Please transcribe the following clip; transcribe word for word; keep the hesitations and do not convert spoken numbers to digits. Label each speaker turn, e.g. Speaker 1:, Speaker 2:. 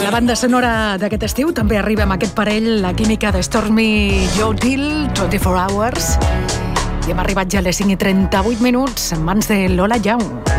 Speaker 1: la banda sonora d'aquest estiu també arriba amb aquest parell, la química de Stormy Joe Dill, vint-i-quatre hours. I hem arribat ja a les cinc i trenta-vuit minuts en mans de Lola Young.